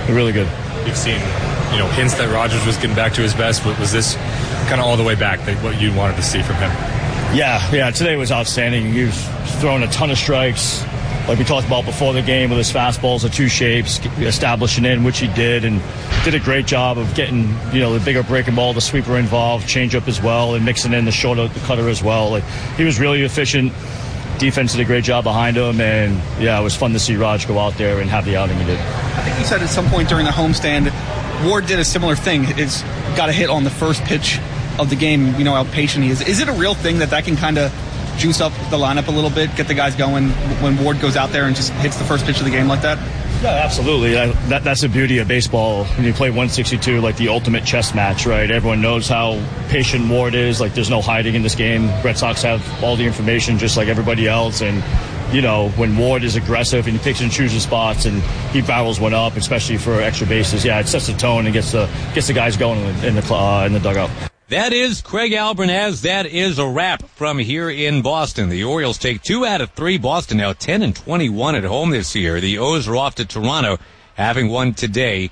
really good. You've seen, hints that Rogers was getting back to his best, but was this kind of all the way back what you wanted to see from him? Yeah, today was outstanding. He was throwing a ton of strikes, like we talked about before the game, with his fastballs of two shapes, establishing in, which he did, and did a great job of getting, the bigger breaking ball, the sweeper involved, changeup as well, and mixing in the shorter cutter as well. Like, he was really efficient. Defense did a great job behind him, and it was fun to see Raj go out there and have the outing he did. I think you said at some point during the homestand, Ward did a similar thing. It's got a hit on the first pitch of the game, how patient he is. Is it a real thing that can kind of juice up the lineup a little bit, get the guys going when Ward goes out there and just hits the first pitch of the game like that? Yeah, absolutely. That's the beauty of baseball. When you play 162, like the ultimate chess match, right? Everyone knows how patient Ward is. Like, there's no hiding in this game. Red Sox have all the information just like everybody else. And, when Ward is aggressive and he picks and chooses spots and he barrels one up, especially for extra bases, it sets the tone and gets the guys going in the dugout. That is Craig Albernaz. That is a wrap from here in Boston. The Orioles take 2 out of 3. Boston now 10-21 at home this year. The O's are off to Toronto, having won today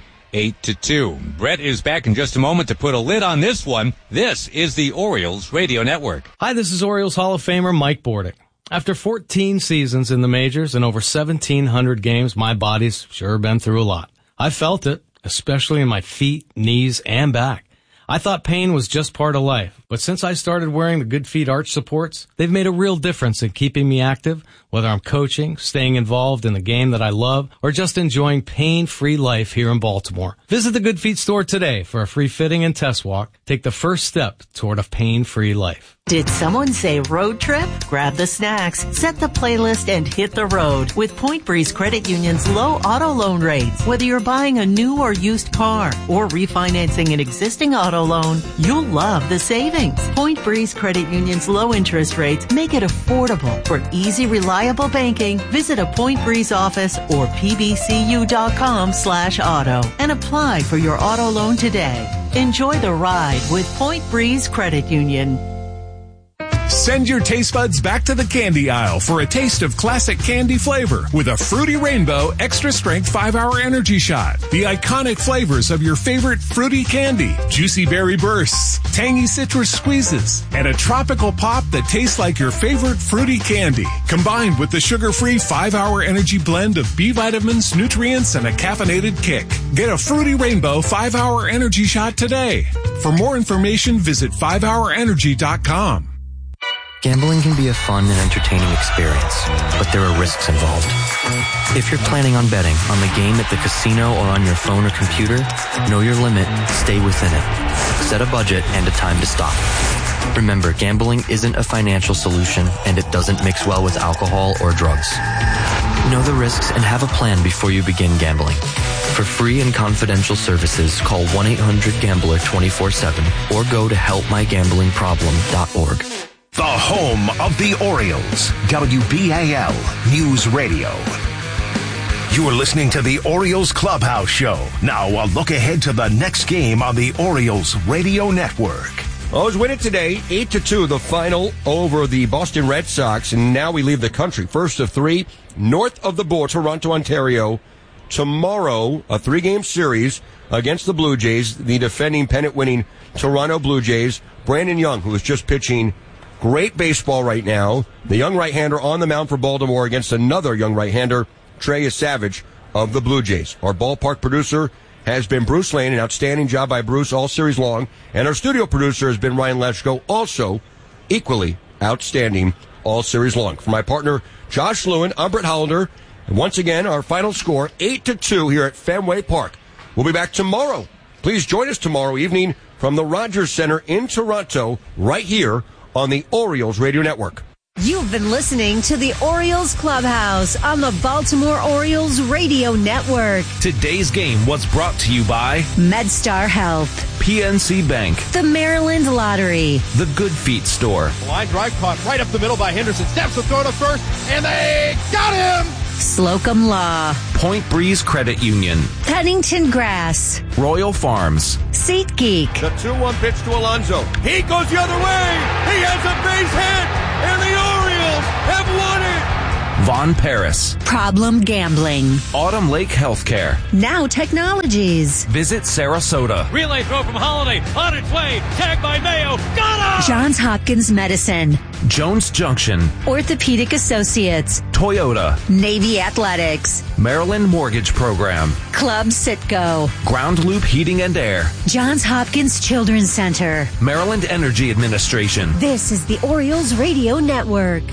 8-2. Brett is back in just a moment to put a lid on this one. This is the Orioles Radio Network. Hi, this is Orioles Hall of Famer Mike Bordick. After 14 seasons in the majors and over 1,700 games, my body's sure been through a lot. I felt it, especially in my feet, knees, and back. I thought pain was just part of life, but since I started wearing the Good Feet arch supports, they've made a real difference in keeping me active, whether I'm coaching, staying involved in the game that I love, or just enjoying pain-free life here in Baltimore. Visit the Good Feet store today for a free fitting and test walk. Take the first step toward a pain-free life. Did someone say road trip? Grab the snacks, set the playlist, and hit the road with Point Breeze Credit Union's low auto loan rates. Whether you're buying a new or used car or refinancing an existing auto loan, you'll love the savings. Point Breeze Credit Union's low interest rates make it affordable. For easy, reliable banking, visit a Point Breeze office or pbcu.com/auto and apply for your auto loan today. Enjoy the ride with Point Breeze Credit Union. Send your taste buds back to the candy aisle for a taste of classic candy flavor with a Fruity Rainbow Extra Strength 5-Hour Energy Shot. The iconic flavors of your favorite fruity candy, juicy berry bursts, tangy citrus squeezes, and a tropical pop that tastes like your favorite fruity candy. Combined with the sugar-free 5-Hour Energy Blend of B vitamins, nutrients, and a caffeinated kick. Get a Fruity Rainbow 5-Hour Energy Shot today. For more information, visit 5hourenergy.com. Gambling can be a fun and entertaining experience, but there are risks involved. If you're planning on betting on the game at the casino or on your phone or computer, know your limit, stay within it. Set a budget and a time to stop. Remember, gambling isn't a financial solution, and it doesn't mix well with alcohol or drugs. Know the risks and have a plan before you begin gambling. For free and confidential services, call 1-800-GAMBLER 24/7 or go to helpmygamblingproblem.org. The home of the Orioles, WBAL News Radio. You are listening to the Orioles Clubhouse Show. Now a look ahead to the next game on the Orioles Radio Network. O's win it today, 8-2, the final over the Boston Red Sox, and now we leave the country. First of 3, north of the border, Toronto, Ontario. Tomorrow, a 3-game series against the Blue Jays, the defending pennant-winning Toronto Blue Jays. Brandon Young, who is just pitching great baseball right now. The young right-hander on the mound for Baltimore against another young right-hander, Trey Savage of the Blue Jays. Our ballpark producer has been Bruce Lane, an outstanding job by Bruce all series long. And our studio producer has been Ryan Leschko, also equally outstanding all series long. For my partner, Josh Lewin, I'm Brett Hollander. And once again, our final score, 8-2 here at Fenway Park. We'll be back tomorrow. Please join us tomorrow evening from the Rogers Center in Toronto, right here on the Orioles Radio Network. You've been listening to the Orioles Clubhouse on the Baltimore Orioles Radio Network. Today's game was brought to you by MedStar Health, PNC Bank, the Maryland Lottery, the Good Feet Store. Line drive caught right up the middle by Henderson. Steps the throw to first, and they got him! Slocum Law, Point Breeze Credit Union, Pennington Grass, Royal Farms, SeatGeek. The 2-1 pitch to Alonso. He goes the other way. He has a base hit, and the Orioles have won it. Von Paris. Problem gambling. Autumn Lake Healthcare. Now Technologies. Visit Sarasota. Relay throw from Holiday. On its way. Tagged by Mayo. Got him! Johns Hopkins Medicine. Jones Junction. Orthopedic Associates. Toyota. Navy Athletics. Maryland Mortgage Program. Club Citgo. Ground Loop Heating and Air. Johns Hopkins Children's Center. Maryland Energy Administration. This is the Orioles Radio Network.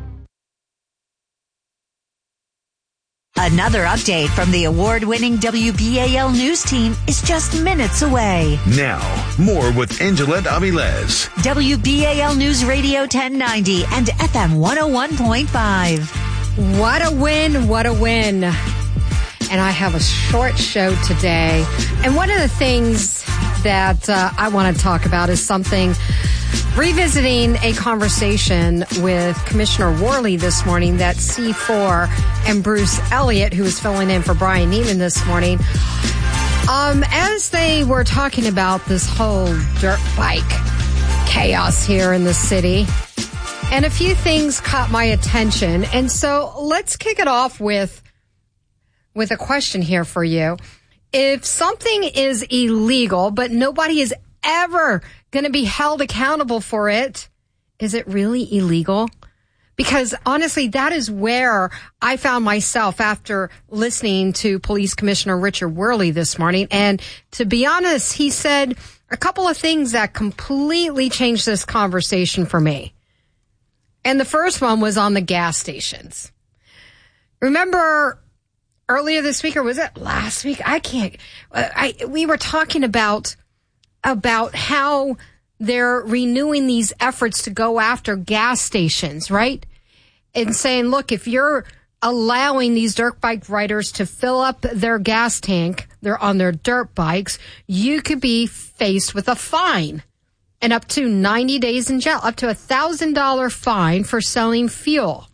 Another update from the award-winning WBAL news team is just minutes away. Now, more with Angela Aviles. WBAL News Radio 1090 and FM 101.5. What a win, what a win. And I have a short show today. And one of the things that I want to talk about is something, revisiting a conversation with Commissioner Worley this morning that C4 and Bruce Elliott, who was filling in for Brian Neiman this morning, as they were talking about this whole dirt bike chaos here in the city. And a few things caught my attention. And so let's kick it off with a question here for you. If something is illegal, but nobody is ever going to be held accountable for it, is it really illegal? Because honestly, that is where I found myself after listening to Police Commissioner Richard Worley this morning. And to be honest, he said a couple of things that completely changed this conversation for me. And the first one was on the gas stations. Remember earlier this week, or was it last week? We were talking about how they're renewing these efforts to go after gas stations, right? And saying, look, if you're allowing these dirt bike riders to fill up their gas tank, they're on their dirt bikes, you could be faced with a fine and up to 90 days in jail, up to $1,000 fine for selling fuel.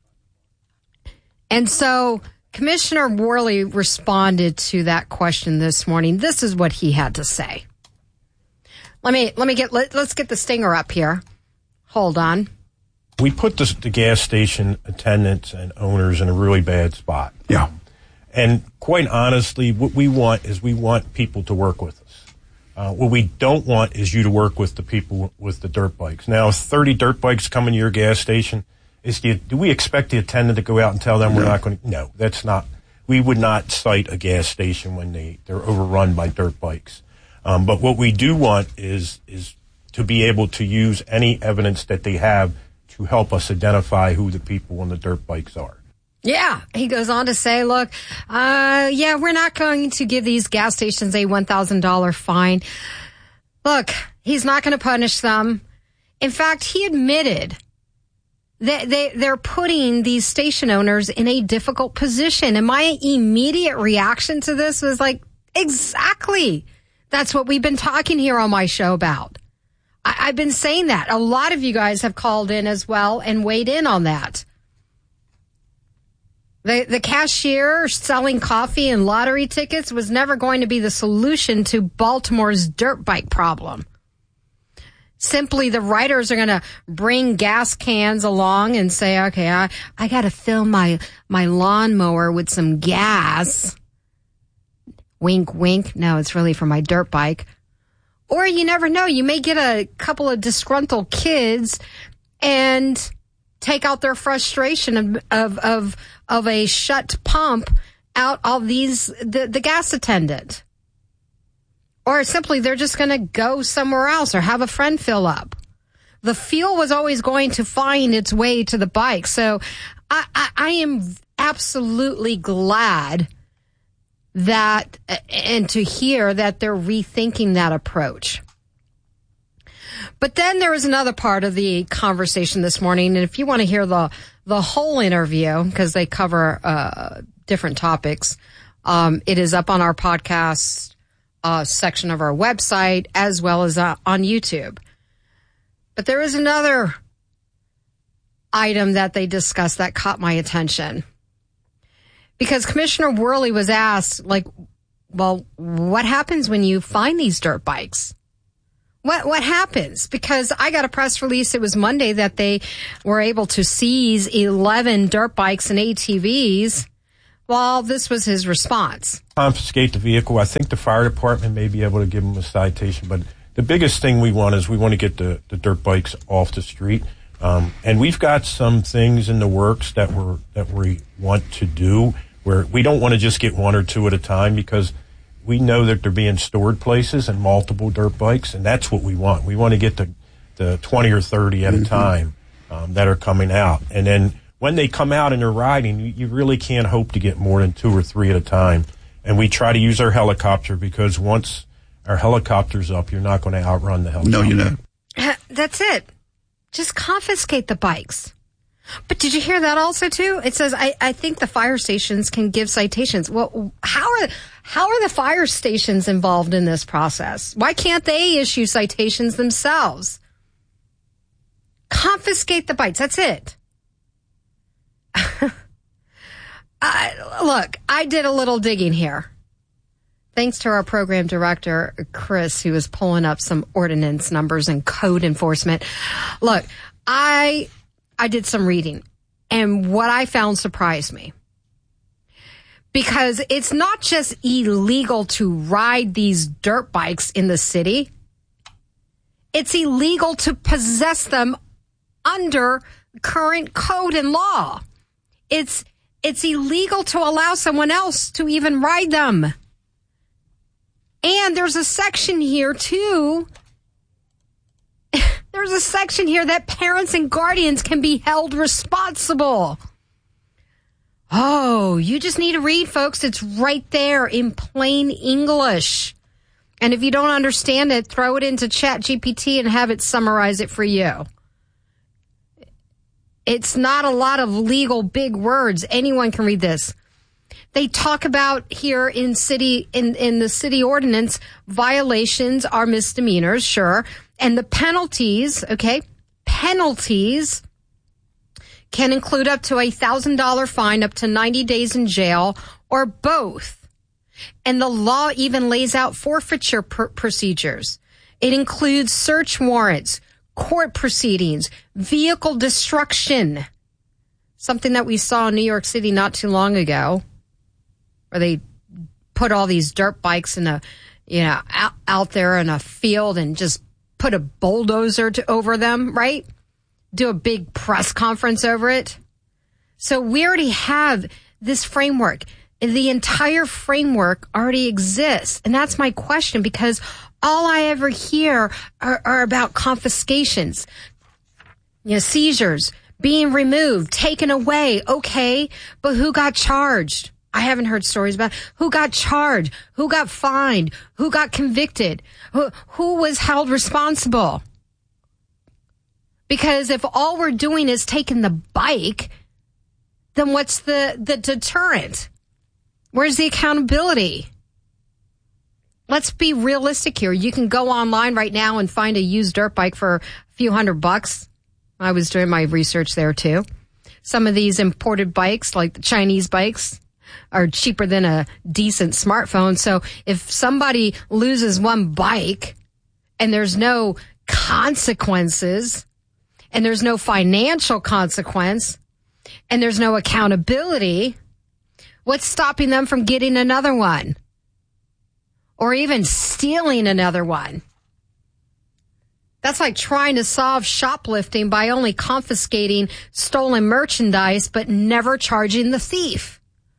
And so Commissioner Worley responded to that question this morning. This is what he had to say. Let's get the stinger up here. Hold on. We put the gas station attendants and owners in a really bad spot. Yeah. And quite honestly, what we want people to work with us. What we don't want is you to work with the people with the dirt bikes. Now, if 30 dirt bikes come into your gas station, do we expect the attendant to go out and tell them we're not going to? No, that's not. We would not cite a gas station when they're overrun by dirt bikes. But what we do want is to be able to use any evidence that they have to help us identify who the people on the dirt bikes are. Yeah. He goes on to say, look, we're not going to give these gas stations a $1,000 fine. Look, he's not going to punish them. In fact, he admitted that they're putting these station owners in a difficult position. And my immediate reaction to this was like, exactly. That's what we've been talking here on my show about. I've been saying that. A lot of you guys have called in as well and weighed in on that. The cashier selling coffee and lottery tickets was never going to be the solution to Baltimore's dirt bike problem. Simply, the riders are going to bring gas cans along and say, okay, I got to fill my lawnmower with some gas. Wink, wink. No, it's really for my dirt bike. Or you never know. You may get a couple of disgruntled kids and take out their frustration of a shut pump out of the gas attendant. Or simply they're just going to go somewhere else or have a friend fill up. The fuel was always going to find its way to the bike. So I am absolutely glad that, and to hear that they're rethinking that approach. But then there was another part of the conversation this morning, and if you want to hear the whole interview, because they cover different topics, it is up on our podcast section of our website as well as on YouTube. But there is another item that they discussed that caught my attention. Because Commissioner Worley was asked, like, well, what happens when you find these dirt bikes? What happens? Because I got a press release, it was Monday, that they were able to seize 11 dirt bikes and ATVs. Well, this was his response. Confiscate the vehicle. I think the fire department may be able to give them a citation, but the biggest thing we want to get the dirt bikes off the street. And we've got some things in the works that we want to do where we don't want to just get one or two at a time, because we know that they're being stored places and multiple dirt bikes, and that's what we want. We want to get the 20 or 30 at a time that are coming out. And then when they come out and they're riding, you really can't hope to get more than 2 or 3 at a time. And we try to use our helicopter, because once our helicopter's up, you're not going to outrun the helicopter. No, you're not. That's it. Just confiscate the bikes. But did you hear that also too? It says, I think the fire stations can give citations. Well, how are the fire stations involved in this process? Why can't they issue citations themselves? Confiscate the bikes. That's it. Look, I did a little digging here. Thanks to our program director, Chris, who was pulling up some ordinance numbers and code enforcement. Look, I did some reading, and what I found surprised me. Because it's not just illegal to ride these dirt bikes in the city. It's illegal to possess them under current code and law. It's illegal to allow someone else to even ride them. And there's a section here, too. There's a section here that parents and guardians can be held responsible. Oh, you just need to read, folks. It's right there in plain English. And if you don't understand it, throw it into ChatGPT and have it summarize it for you. It's not a lot of legal big words. Anyone can read this. They talk about here in the city ordinance, violations are misdemeanors, sure. And the penalties, penalties can include up to $1,000 fine, up to 90 days in jail, or both. And the law even lays out forfeiture procedures. It includes search warrants, court proceedings, vehicle destruction. Something that we saw in New York City not too long ago, where they put all these dirt bikes out there in a field and just put a bulldozer over them, right? Do a big press conference over it. So we already have this framework. The entire framework already exists. And that's my question, because all I ever hear are about confiscations, seizures, being removed, taken away. Okay, but who got charged? I haven't heard stories about who got charged, who got fined, who got convicted, who was held responsible. Because if all we're doing is taking the bike, then what's the deterrent? Where's the accountability? Let's be realistic here. You can go online right now and find a used dirt bike for a few $100. I was doing my research there too. Some of these imported bikes, like the Chinese bikes, are cheaper than a decent smartphone. So if somebody loses one bike and there's no consequences and there's no financial consequence and there's no accountability, what's stopping them from getting another one or even stealing another one? That's like trying to solve shoplifting by only confiscating stolen merchandise but never charging the thief.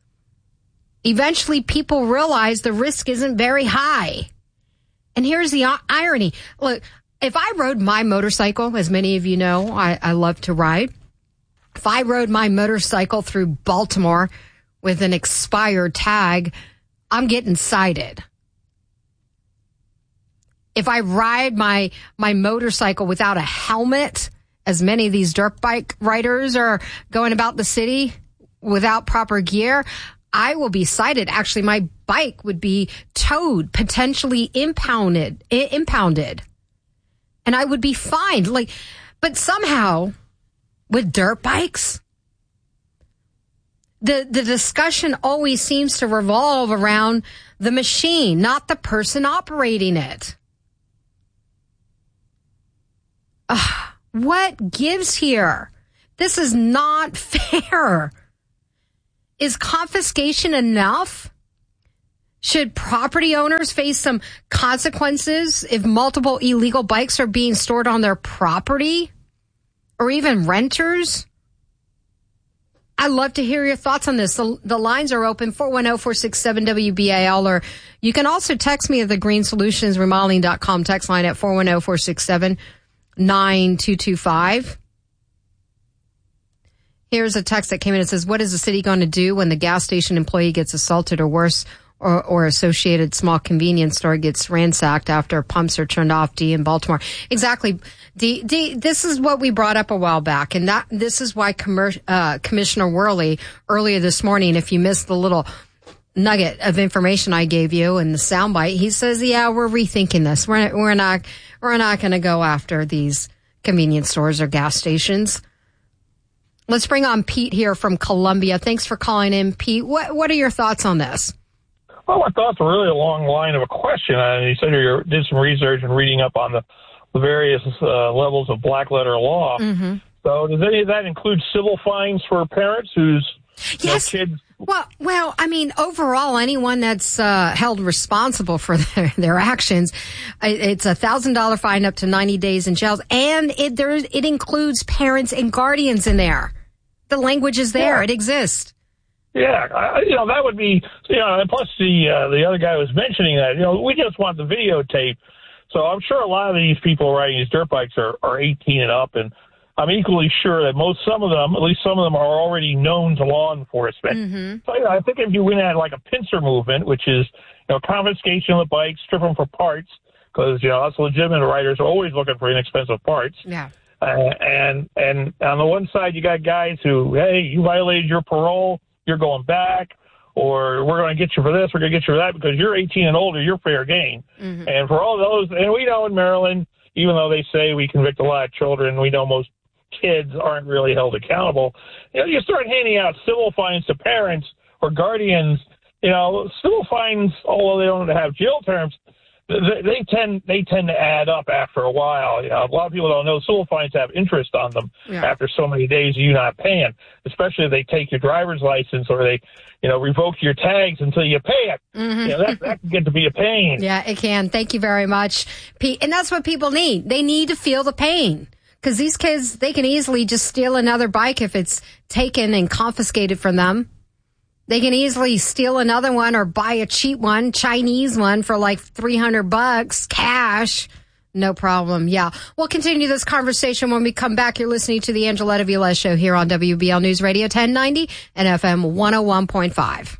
Eventually, people realize the risk isn't very high. And here's the irony. Look, if I rode my motorcycle, as many of you know, I love to ride. If I rode my motorcycle through Baltimore with an expired tag, I'm getting cited. If I ride my motorcycle without a helmet, as many of these dirt bike riders are going about the city without proper gear, I will be cited. Actually, my bike would be towed, potentially impounded, and I would be fined. But somehow, with dirt bikes, the discussion always seems to revolve around the machine, not the person operating it. What gives here? This is not fair. Is confiscation enough? Should property owners face some consequences if multiple illegal bikes are being stored on their property? Or even renters? I'd love to hear your thoughts on this. The lines are open, 410-467-WBAL, or you can also text me at the greensolutionsremodeling.com text line at 410-467-9225. Here's a text that came in. It says, what is the city going to do when the gas station employee gets assaulted or worse, or associated small convenience store gets ransacked after pumps are turned off? D in Baltimore. Exactly. D, this is what we brought up a while back, and this is why Commissioner Worley earlier this morning, if you missed the little nugget of information I gave you in the soundbite, he says, yeah, we're rethinking this. We're not going to go after these convenience stores or gas stations. Let's bring on Pete here from Columbia. Thanks for calling in, Pete. What are your thoughts on this? Well, my thoughts are really along the line of a question. You said you did some research and reading up on the various levels of black letter law. Mm-hmm. So does any of that include civil fines for parents whose yes. Kids? Well, I mean, overall, anyone that's held responsible for their actions, it's $1,000 fine up to 90 days in jail, and it includes parents and guardians in there. The language is there; yeah. It exists. Yeah, that would be, and plus the other guy was mentioning that, we just want the videotape. So I'm sure a lot of these people riding these dirt bikes are 18 and up, and I'm equally sure that some of them are already known to law enforcement. Mm-hmm. So I think if you went at like a pincer movement, which is, confiscation of the bikes, strip them for parts, because, us legitimate riders are always looking for inexpensive parts. Yeah. And on the one side, you got guys who, hey, you violated your parole, you're going back, or we're going to get you for this, we're going to get you for that, because you're 18 and older, you're fair game. Mm-hmm. And for all those, and we know in Maryland, even though they say we convict a lot of children, we know most kids aren't really held accountable. You start handing out civil fines to parents or guardians, civil fines, although they don't have jail terms, they tend to add up after a while. A lot of people don't know civil fines have interest on them after so many days of you not paying, especially if they take your driver's license or they, revoke your tags until you pay it. Mm-hmm. That can get to be a pain. Yeah, it can. Thank you very much, Pete. And that's what people need. They need to feel the pain. Because these kids, they can easily just steal another bike if it's taken and confiscated from them. They can easily steal another one or buy a cheap one, Chinese one, for like $300 cash. No problem. Yeah. We'll continue this conversation when we come back. You're listening to the Angeletta Vilez Show here on WBL News Radio 1090 and FM 101.5.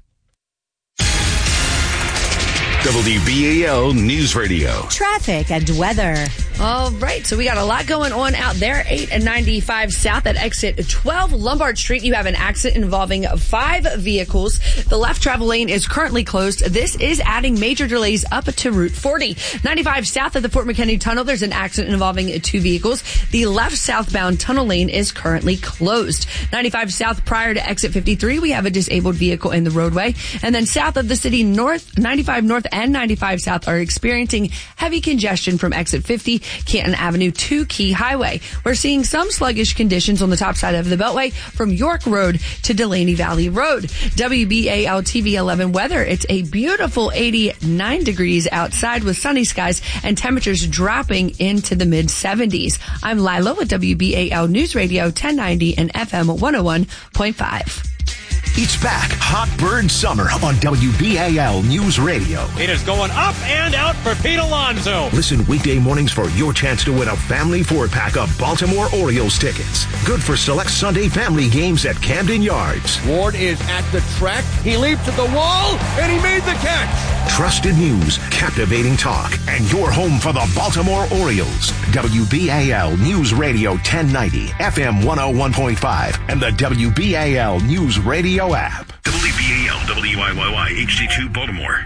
WBAL News Radio. Traffic and weather. All right, so we got a lot going on out there. 8 and 95 south at exit 12 Lombard Street. You have an accident involving 5 vehicles. The left travel lane is currently closed. This is adding major delays up to Route 40. 95 south at the Fort McHenry Tunnel, there's an accident involving 2 vehicles. The left southbound tunnel lane is currently closed. 95 south prior to exit 53, we have a disabled vehicle in the roadway. And then south of the city, 95 north and 95 south are experiencing heavy congestion from exit 50, Canton Avenue to Key Highway. We're seeing some sluggish conditions on the top side of the Beltway from York Road to Delaney Valley Road. WBAL TV 11 weather. It's a beautiful 89 degrees outside with sunny skies and temperatures dropping into the mid 70s. I'm Lila with WBAL News Radio 1090 and FM 101.5. It's back. Hot Bird Summer on WBAL News Radio. It is going up and out for Pete Alonso. Listen weekday mornings for your chance to win a family 4-pack of Baltimore Orioles tickets. Good for select Sunday family games at Camden Yards. Ward is at the track. He leaped to the wall, and he made the catch. Trusted news, captivating talk, and your home for the Baltimore Orioles. WBAL News Radio 1090, FM 101.5, and the WBAL News Radio app. WBAL, WIYY, HD2 Baltimore.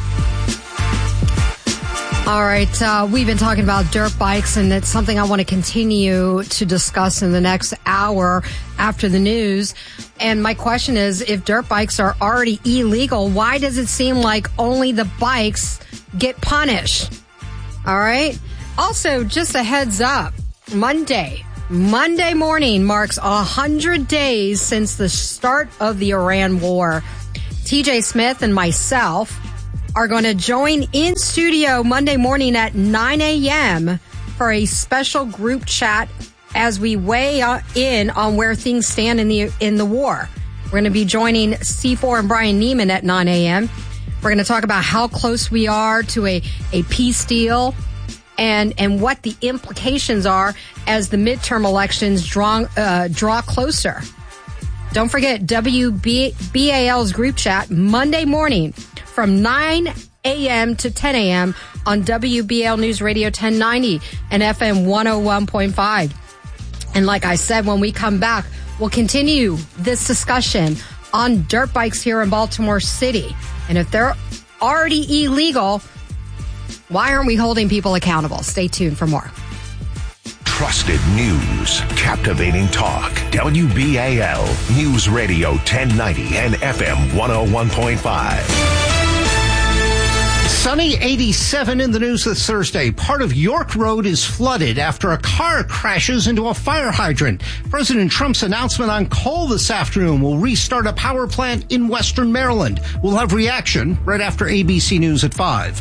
All right, we've been talking about dirt bikes, and it's something I want to continue to discuss in the next hour after the news. And my question is, if dirt bikes are already illegal, why does it seem like only the bikes get punished? All right. Also, just a heads up, Monday morning marks 100 days since the start of the Iran war. TJ Smith and myself are going to join in studio Monday morning at 9 a.m. for a special group chat as we weigh in on where things stand in the war. We're going to be joining C4 and Brian Neiman at 9 a.m. We're going to talk about how close we are to a peace deal and what the implications are as the midterm elections draw closer. Don't forget WBAL's group chat Monday morning from 9 a.m. to 10 a.m. on WBAL News Radio 1090 and FM 101.5. And like I said, when we come back, we'll continue this discussion on dirt bikes here in Baltimore City. And if they're already illegal, why aren't we holding people accountable? Stay tuned for more. Trusted news, captivating talk. WBAL News Radio 1090 and FM 101.5. Sunny 87 in the news this Thursday. Part of York Road is flooded after a car crashes into a fire hydrant. President Trump's announcement on coal this afternoon will restart a power plant in Western Maryland. We'll have reaction right after ABC News at 5.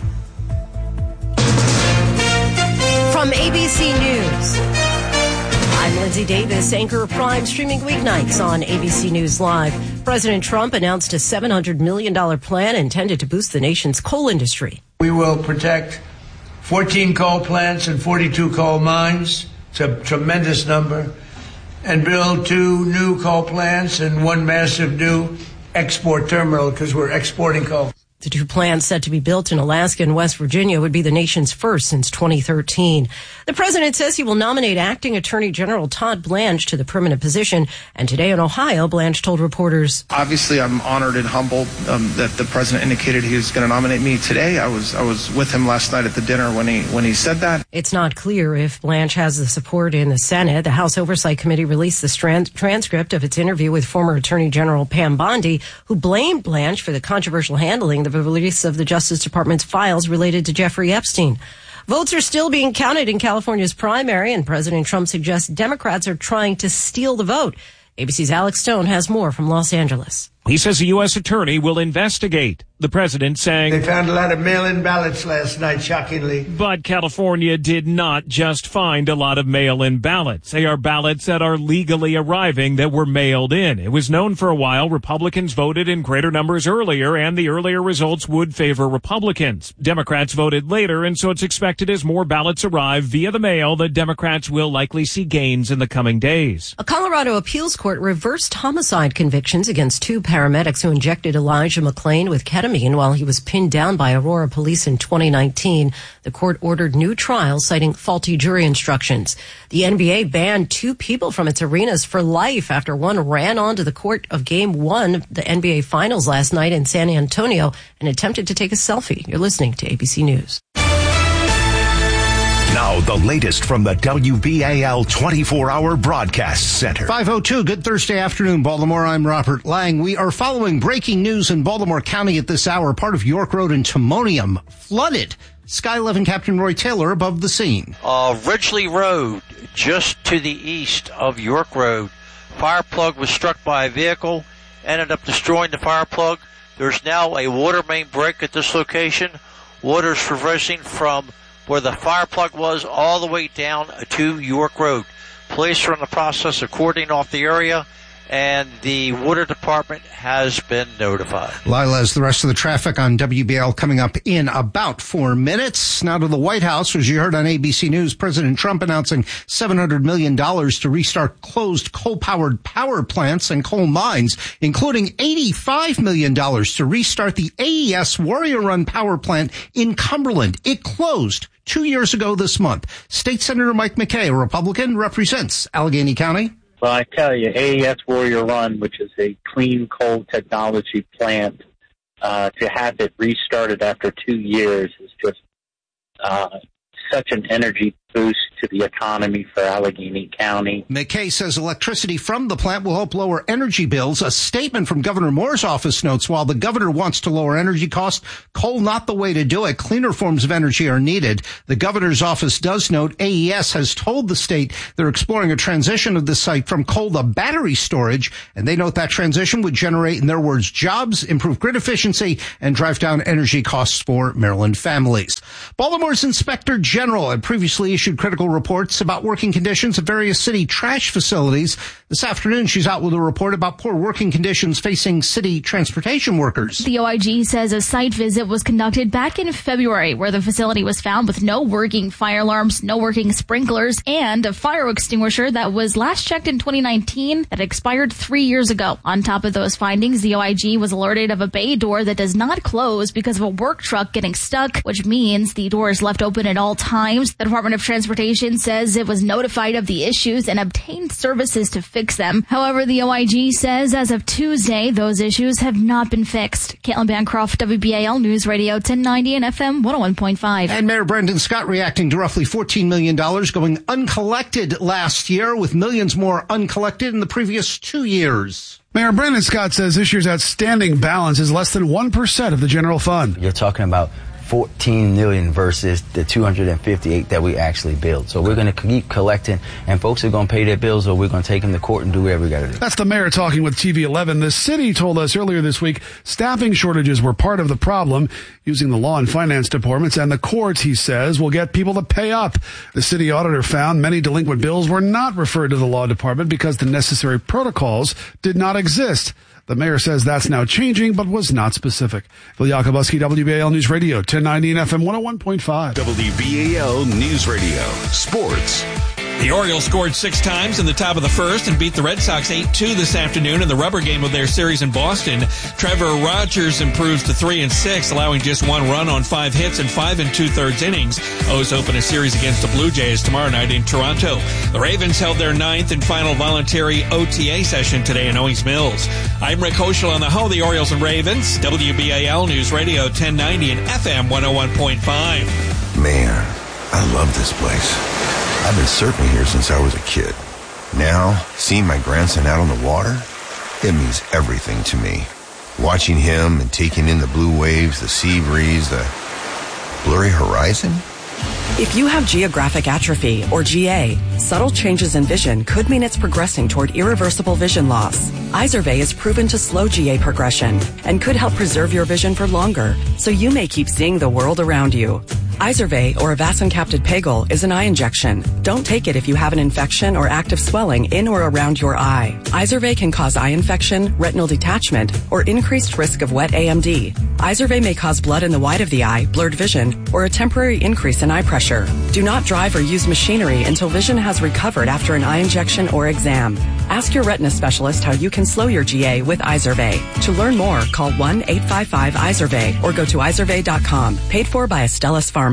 From ABC News, I'm Lindsay Davis, anchor of Prime, streaming weeknights on ABC News Live. President Trump announced a $700 million plan intended to boost the nation's coal industry. We will protect 14 coal plants and 42 coal mines. It's a tremendous number. And build 2 new coal plants and 1 massive new export terminal because we're exporting coal. The 2 plants set to be built in Alaska and West Virginia would be the nation's first since 2013. The president says he will nominate acting Attorney General Todd Blanche to the permanent position. And today in Ohio, Blanche told reporters, "Obviously, I'm honored and humbled that the president indicated he was going to nominate me today. I was with him last night at the dinner when he said that." It's not clear if Blanche has the support in the Senate. The House Oversight Committee released the transcript of its interview with former Attorney General Pam Bondi, who blamed Blanche for the controversial handling of the release of the Justice Department's files related to Jeffrey Epstein. Votes are still being counted in California's primary, and President Trump suggests Democrats are trying to steal the vote. ABC's Alex Stone has more from Los Angeles. He says a U.S. attorney will investigate. The president saying they found a lot of mail-in ballots last night, shockingly. But California did not just find a lot of mail-in ballots. They are ballots that are legally arriving that were mailed in. It was known for a while Republicans voted in greater numbers earlier, and the earlier results would favor Republicans. Democrats voted later, and so it's expected as more ballots arrive via the mail that Democrats will likely see gains in the coming days. A Colorado appeals court reversed homicide convictions against 2 paramedics who injected Elijah McClain with ketamine while he was pinned down by Aurora police in 2019. The court ordered new trials citing faulty jury instructions. The NBA banned 2 people from its arenas for life after one ran onto the court of Game 1 of the NBA Finals last night in San Antonio and attempted to take a selfie. You're listening to ABC News. Now, the latest from the WBAL 24-hour broadcast center. 5:02, good Thursday afternoon, Baltimore. I'm Robert Lang. We are following breaking news in Baltimore County at this hour. Part of York Road in Timonium flooded. Sky 11 Captain Roy Taylor above the scene. Ridgely Road, just to the east of York Road. Fire plug was struck by a vehicle, ended up destroying the fire plug. There's now a water main break at this location. Water's traversing from where the fire plug was all the way down to York Road. Police are in the process of cordoning off the area, and the water department has been notified. Lila has the rest of the traffic on WBL coming up in about 4 minutes. Now to the White House. As you heard on ABC News, President Trump announcing $700 million to restart closed coal-powered power plants and coal mines, including $85 million to restart the AES Warrior Run power plant in Cumberland. It closed 2 years ago this month. State Senator Mike McKay, a Republican, represents Allegheny County. Well, I tell you, AES Warrior Run, which is a clean coal technology plant, to have it restarted after 2 years is just such an energy boost to the economy for Allegheny County. McKay says electricity from the plant will help lower energy bills. A statement from Governor Moore's office notes while the governor wants to lower energy costs, coal not the way to do it. Cleaner forms of energy are needed. The governor's office does note AES has told the state they're exploring a transition of the site from coal to battery storage, and they note that transition would generate, in their words, jobs, improve grid efficiency, and drive down energy costs for Maryland families. Baltimore's Inspector General had previously issued critical reports about working conditions at various city trash facilities. This afternoon, she's out with a report about poor working conditions facing city transportation workers. The OIG says a site visit was conducted back in February where the facility was found with no working fire alarms, no working sprinklers, and a fire extinguisher that was last checked in 2019 that expired 3 years ago. On top of those findings, the OIG was alerted of a bay door that does not close because of a work truck getting stuck, which means the door is left open at all times. The Department of Transportation says it was notified of the issues and obtained services to fix them. However, the OIG says as of Tuesday, those issues have not been fixed. Caitlin Bancroft, WBAL News Radio 1090 and FM 101.5. And Mayor Brendan Scott reacting to roughly $14 million going uncollected last year, with millions more uncollected in the previous 2 years. Mayor Brendan Scott says this year's outstanding balance is less than 1% of the general fund. You're talking about 14 million versus the 258 that we actually billed. So we're going to keep collecting, and folks are going to pay their bills, or we're going to take them to court and do whatever we got to do. That's the mayor talking with TV 11. The city told us earlier this week staffing shortages were part of the problem. Using the law and finance departments and the courts, he says, will get people to pay up. The city auditor found many delinquent bills were not referred to the law department because the necessary protocols did not exist. The mayor says that's now changing, but was not specific. Phil Yakubuski, WBAL News Radio, 1090 and FM 101.5. WBAL News Radio, sports. The Orioles scored 6 times in the top of the first and beat the Red Sox 8-2 this afternoon in the rubber game of their series in Boston. Trevor Rogers improves to 3-6, allowing just 1 run on 5 hits and 5 2/3 innings. O's open a series against the Blue Jays tomorrow night in Toronto. The Ravens held their 9th and final voluntary OTA session today in Owings Mills. I'm Rick Hoschel on the Ho, the Orioles and Ravens, WBAL News Radio 1090 and FM 101.5. Man, I love this place. I've been surfing here since I was a kid. Now, seeing my grandson out on the water, it means everything to me. Watching him and taking in the blue waves, the sea breeze, the blurry horizon. If you have geographic atrophy, or GA, subtle changes in vision could mean it's progressing toward irreversible vision loss. Izervay is proven to slow GA progression and could help preserve your vision for longer, so you may keep seeing the world around you. Izervay, or avacincaptad pegol, is an eye injection. Don't take it if you have an infection or active swelling in or around your eye. Izervay can cause eye infection, retinal detachment, or increased risk of wet AMD. Izervay may cause blood in the white of the eye, blurred vision, or a temporary increase in eye pressure. Do not drive or use machinery until vision has recovered after an eye injection or exam. Ask your retina specialist how you can slow your GA with Izervay. To learn more, call 1-855-IZERVAY or go to izervay.com. Paid for by Astellas Pharma.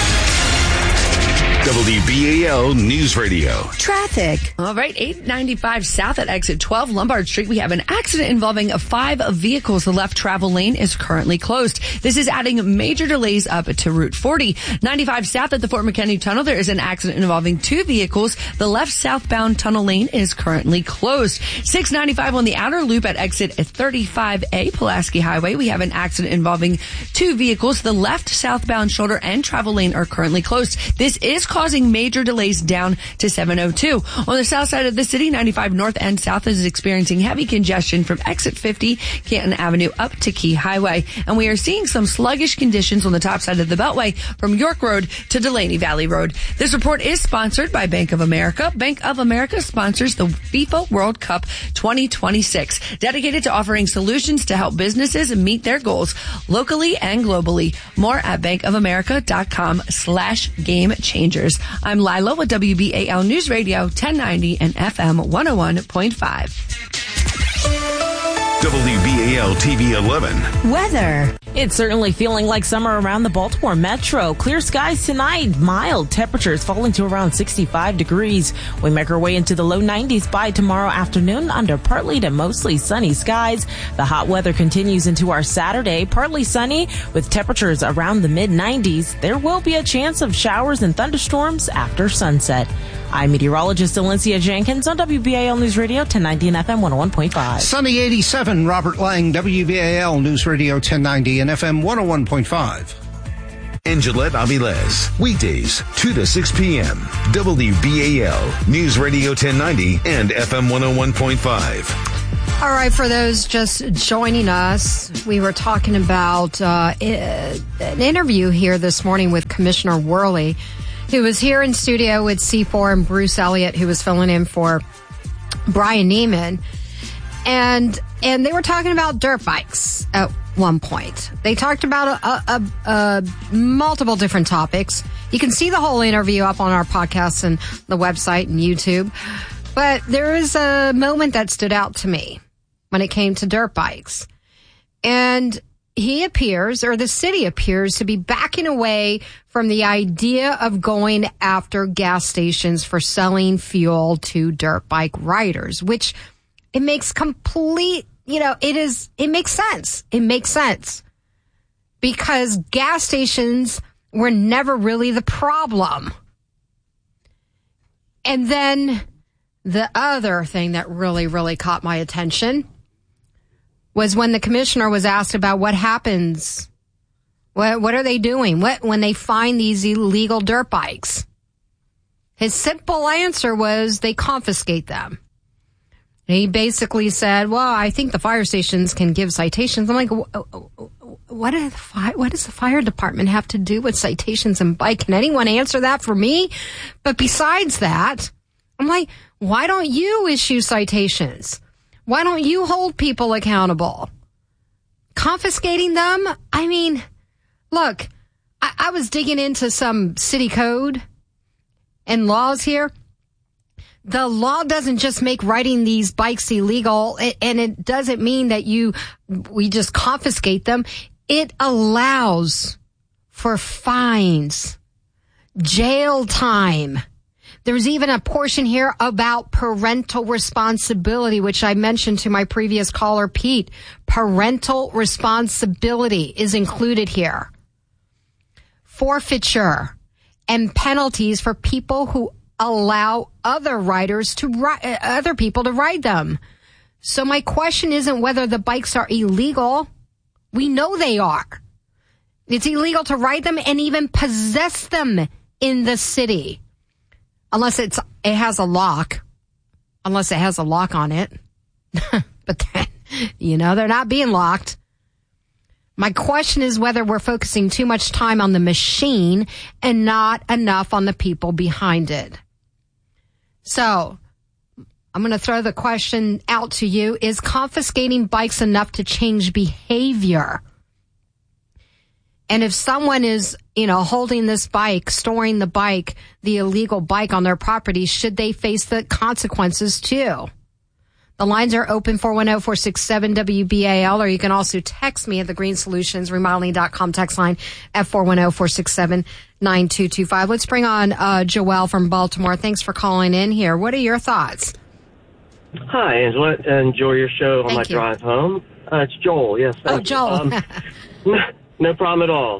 WBAL News Radio. Traffic. All right, 895 south at exit 12 Lombard Street. We have an accident involving 5 vehicles. The left travel lane is currently closed. This is adding major delays up to Route 40. 95 south at the Fort McHenry Tunnel. There is an accident involving 2 vehicles. The left southbound tunnel lane is currently closed. 695 on the outer loop at exit 35A Pulaski Highway. We have an accident involving 2 vehicles. The left southbound shoulder and travel lane are currently closed. This is causing major delays down to 702. On the south side of the city, 95 north and south is experiencing heavy congestion from exit 50 Canton Avenue up to Key Highway. And we are seeing some sluggish conditions on the top side of the Beltway from York Road to Delaney Valley Road. This report is sponsored by Bank of America. Bank of America sponsors the FIFA World Cup 2026, dedicated to offering solutions to help businesses meet their goals locally and globally. More at bankofamerica.com/game changers. I'm Lila with WBAL News Radio 1090 and FM 101.5. WBAL TV 11. Weather. It's certainly feeling like summer around the Baltimore Metro. Clear skies tonight, mild temperatures falling to around 65 degrees. We make our way into the low 90s by tomorrow afternoon under partly to mostly sunny skies. The hot weather continues into our Saturday, partly sunny with temperatures around the mid 90s. There will be a chance of showers and thunderstorms after sunset. I'm meteorologist Alencia Jenkins on WBAL News Radio 1090 and FM 101.5. Sunny 87, Robert Lang, WBAL News Radio 1090 and FM 101.5. And Gillette Avilés, weekdays 2 to 6 p.m. WBAL News Radio 1090 and FM 101.5. All right, for those just joining us, we were talking about an interview here this morning with Commissioner Worley, who was here in studio with C4 and Bruce Elliott, who was filling in for Brian Neiman. And they were talking about dirt bikes at one point. They talked about multiple different topics. You can see the whole interview up on our podcast and the website and YouTube. But there is a moment that stood out to me when it came to dirt bikes. And he appears, or the city appears, to be backing away from the idea of going after gas stations for selling fuel to dirt bike riders, which it makes complete, it makes sense. It makes sense because gas stations were never really the problem. And then the other thing that really, really caught my attention was when the commissioner was asked about what happens, what are they doing when they find these illegal dirt bikes. His simple answer was they confiscate them. And he basically said, well, I think the fire stations can give citations. I'm like, what does the fire department have to do with citations and bike? Can anyone answer that for me? But besides that, I'm like, why don't you issue citations? Why don't you hold people accountable? Confiscating them? I mean, look, I was digging into some city code and laws here. The law doesn't just make riding these bikes illegal, and it doesn't mean that we just confiscate them. It allows for fines, jail time. There's even a portion here about parental responsibility, which I mentioned to my previous caller, Pete. Parental responsibility is included here. Forfeiture and penalties for people who allow other people to ride them. So my question isn't whether the bikes are illegal. We know they are. It's illegal to ride them and even possess them in the city. Unless it has a lock. Unless it has a lock on it. But then, they're not being locked. My question is whether we're focusing too much time on the machine and not enough on the people behind it. So, I'm going to throw the question out to you. Is confiscating bikes enough to change behavior? And if someone is, holding this bike, storing the bike, the illegal bike on their property, should they face the consequences too? The lines are open 410-467-WBAL, or you can also text me at the greensolutions.remodeling.com text line at 410-467-9225. Let's bring on Joelle from Baltimore. Thanks for calling in here. What are your thoughts? Hi, Angela. Enjoy your show on my drive home. It's Joel. Yes. Joel. No problem at all.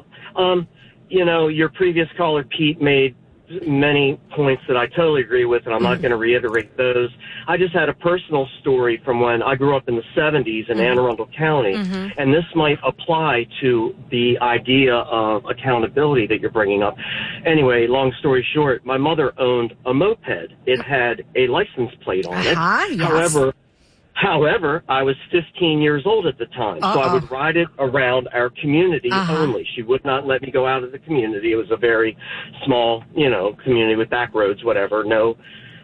Your previous caller, Pete, made many points that I totally agree with, and I'm not going to reiterate those. I just had a personal story from when I grew up in the 70s in Anne Arundel County, and this might apply to the idea of accountability that you're bringing up. Anyway, long story short, my mother owned a moped. It had a license plate on it. Yes. However, I was 15 years old at the time, so I would ride it around our community only. She would not let me go out of the community. It was a very small, community with back roads, whatever, no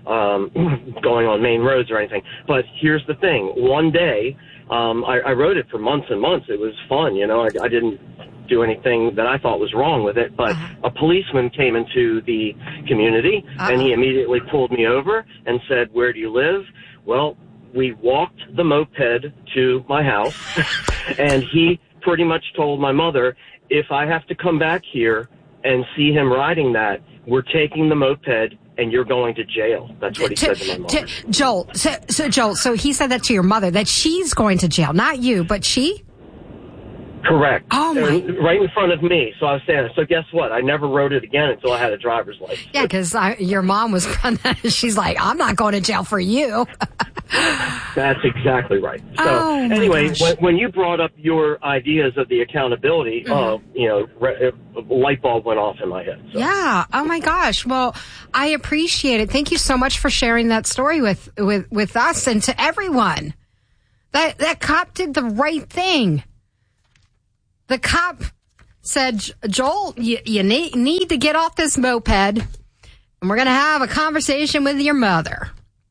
going on main roads or anything. But here's the thing. One day, I rode it for months and months. It was fun, I didn't do anything that I thought was wrong with it, but a policeman came into the community, and he immediately pulled me over and said, "Where do you live?" Well, we walked the moped to my house, and he pretty much told my mother, if I have to come back here and see him riding that, we're taking the moped and you're going to jail. That's what he said to my mother. Joel, so he said that to your mother, that she's going to jail, not you, but she? Correct. Oh, my. Right in front of me. So I was saying, so guess what? I never rode it again until I had a driver's license. Yeah, because your mom was, she's like, I'm not going to jail for you. That's exactly right. So anyway, when you brought up your ideas of the accountability, a light bulb went off in my head. So. Yeah. Oh my gosh. Well, I appreciate it. Thank you so much for sharing that story with us and to everyone. That cop did the right thing. The cop said, Joel, you need to get off this moped, and we're going to have a conversation with your mother.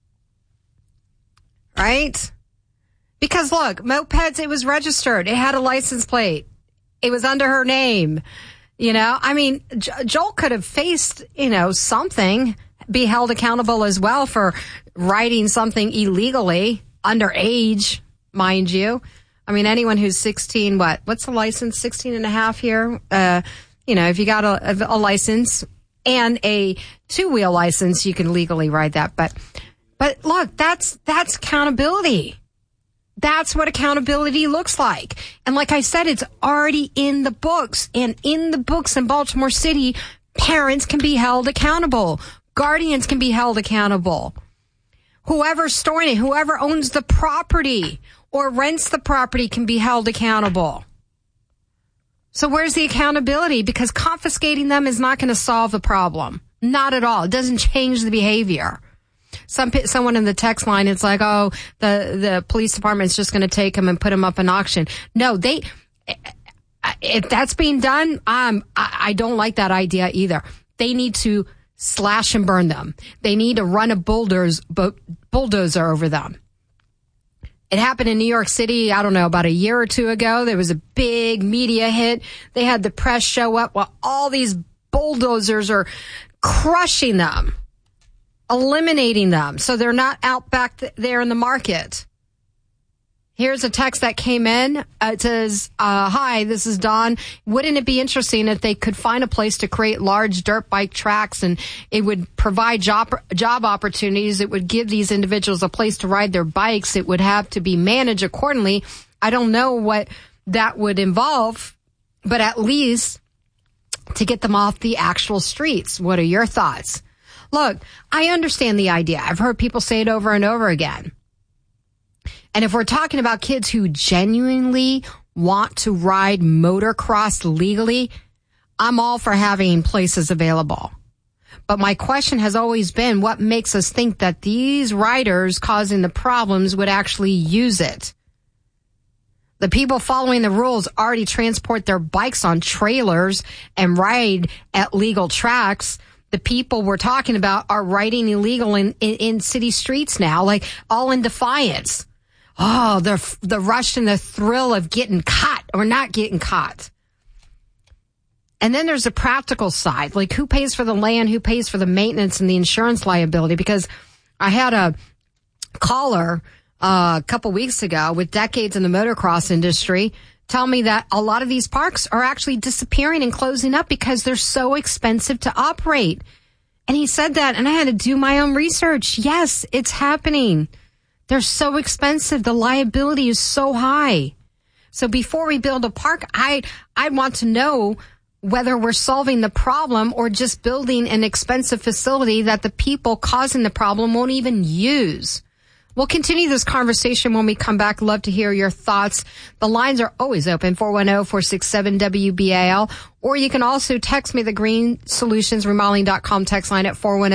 Right? Because, look, mopeds, it was registered. It had a license plate. It was under her name. You know, I mean, Joel could have faced, something, be held accountable as well for riding something illegally, underage, mind you. I mean, anyone who's 16, what's the license? 16 and a half here? If you got a license and a two-wheel license, you can legally ride that. But look, that's accountability. That's what accountability looks like. And like I said, it's already in the books. And in the books in Baltimore City, parents can be held accountable. Guardians can be held accountable. Whoever's storing it, whoever owns the property or rents the property can be held accountable. So where's the accountability? Because confiscating them is not going to solve the problem. Not at all. It doesn't change the behavior. Someone in the text line, it's like, oh, the police department's just going to take them and put them up in auction. No, if that's being done, I don't like that idea either. They need to slash and burn them. They need to run a bulldozer over them. It happened in New York City, I don't know, about a year or two ago. There was a big media hit. They had the press show up while all these bulldozers are crushing them, eliminating them, so they're not out back there in the market. Here's a text that came in. It says, hi, this is Dawn. Wouldn't it be interesting if they could find a place to create large dirt bike tracks and it would provide job opportunities? It would give these individuals a place to ride their bikes. It would have to be managed accordingly. I don't know what that would involve, but at least to get them off the actual streets. What are your thoughts? Look, I understand the idea. I've heard people say it over and over again. And if we're talking about kids who genuinely want to ride motocross legally, I'm all for having places available. But my question has always been, what makes us think that these riders causing the problems would actually use it? The people following the rules already transport their bikes on trailers and ride at legal tracks. The people we're talking about are riding illegal in city streets now, like all in defiance. Oh, the rush and the thrill of getting caught or not getting caught. And then there's a practical side, like who pays for the land, who pays for the maintenance and the insurance liability? Because I had a caller a couple weeks ago with decades in the motocross industry tell me that a lot of these parks are actually disappearing and closing up because they're so expensive to operate. And he said that, and I had to do my own research. Yes, it's happening. They're so expensive. The liability is so high. So before we build a park, I want to know whether we're solving the problem or just building an expensive facility that the people causing the problem won't even use. We'll continue this conversation when we come back. Love to hear your thoughts. The lines are always open, 410-467-WBAL. Or you can also text me the greensolutionsremodeling.com text line at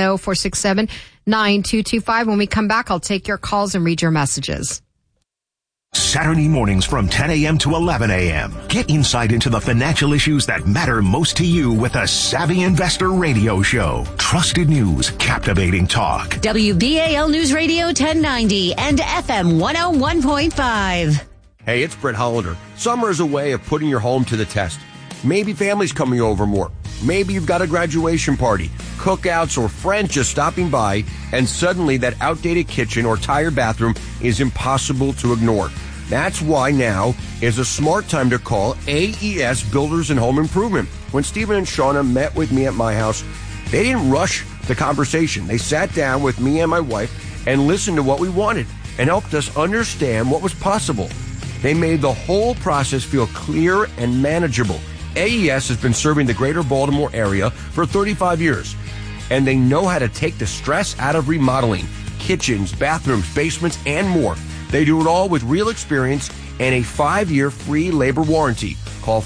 410-467-9225. When we come back, I'll take your calls and read your messages. Saturday mornings from 10 a.m. to 11 a.m. Get insight into the financial issues that matter most to you with a Savvy Investor Radio Show. Trusted news, captivating talk. WBAL News Radio 1090 and FM 101.5. Hey, it's Brett Hollander. Summer is a way of putting your home to the test. Maybe family's coming over more. Maybe you've got a graduation party, cookouts, or friends just stopping by, and suddenly that outdated kitchen or tired bathroom is impossible to ignore. That's why now is a smart time to call AES Builders and Home Improvement. When Stephen and Shauna met with me at my house, they didn't rush the conversation. They sat down with me and my wife and listened to what we wanted and helped us understand what was possible. They made the whole process feel clear and manageable. AES has been serving the greater Baltimore area for 35 years, and they know how to take the stress out of remodeling kitchens, bathrooms, basements, and more. They do it all with real experience and a 5-year free labor warranty. Call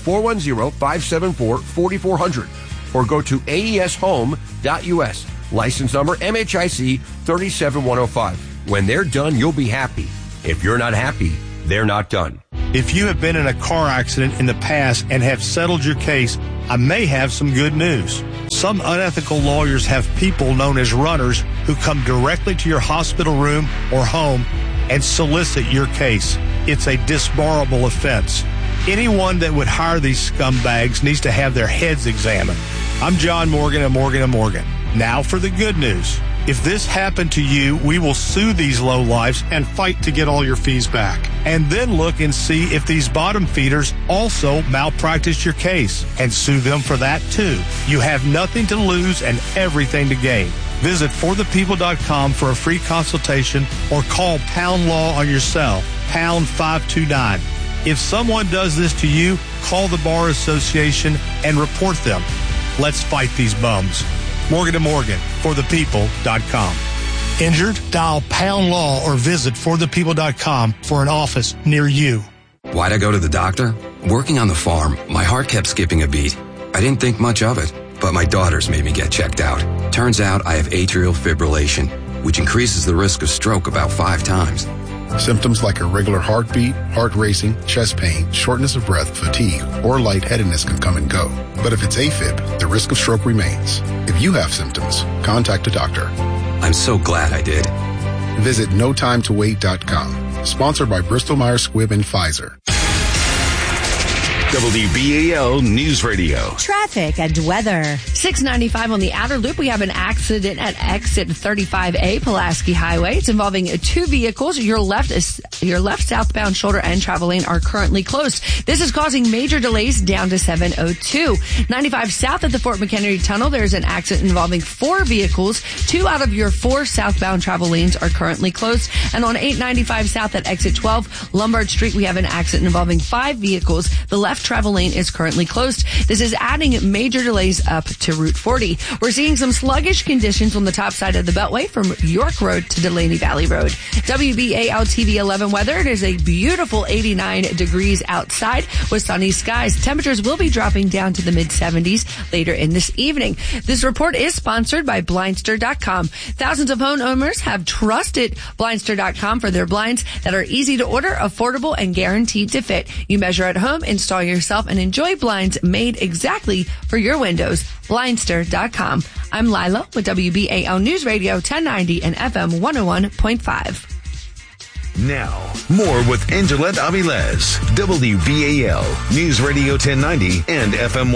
410-574-4400 or go to aeshome.us. License number MHIC 37105. When they're done, you'll be happy. If you're not happy, they're not done. If you have been in a car accident in the past and have settled your case, I may have some good news. Some unethical lawyers have people known as runners who come directly to your hospital room or home and solicit your case. It's a disbarable offense. Anyone that would hire these scumbags needs to have their heads examined. I'm John Morgan of Morgan & Morgan. Now for the good news. If this happened to you, we will sue these lowlifes and fight to get all your fees back. And then look and see if these bottom feeders also malpracticed your case and sue them for that too. You have nothing to lose and everything to gain. Visit forthepeople.com for a free consultation or call Pound Law on your cell, pound 529. If someone does this to you, call the Bar Association and report them. Let's fight these bums. Morgan & Morgan, forthepeople.com. Injured? Dial Pound Law or visit forthepeople.com for an office near you. Why'd I go to the doctor? Working on the farm, my heart kept skipping a beat. I didn't think much of it, but my daughters made me get checked out. Turns out I have atrial fibrillation, which increases the risk of stroke about 5 times. Symptoms like irregular heartbeat, heart racing, chest pain, shortness of breath, fatigue, or lightheadedness can come and go. But if it's AFib, the risk of stroke remains. If you have symptoms, contact a doctor. I'm so glad I did. Visit notimetowait.com. Sponsored by Bristol Myers Squibb and Pfizer. WBAL News Radio. Traffic and weather. 695 on the outer loop. We have an accident at exit 35A, Pulaski Highway. It's involving 2 vehicles. Your left southbound shoulder and travel lane are currently closed. This is causing major delays down to 702. 95 south at the Fort McHenry Tunnel. There's an accident involving 4 vehicles. 2 out of your 4 southbound travel lanes are currently closed. And on 895 south at exit 12, Lombard Street, we have an accident involving 5 vehicles. The left travel lane is currently closed. This is adding major delays up to Route 40. We're seeing some sluggish conditions on the top side of the Beltway from York Road to Delaney Valley Road. WBAL TV 11 weather. It is a beautiful 89 degrees outside with sunny skies. Temperatures will be dropping down to the mid-70s later in this evening. This report is sponsored by Blindster.com. Thousands of homeowners have trusted Blindster.com for their blinds that are easy to order, affordable, and guaranteed to fit. You measure at home, install yourself, and enjoy blinds made exactly for your windows. Blindster.com. I'm Lila with WBAL News Radio 1090 and FM 101.5. Now, more with Angelette Avilés, WBAL News Radio 1090 and FM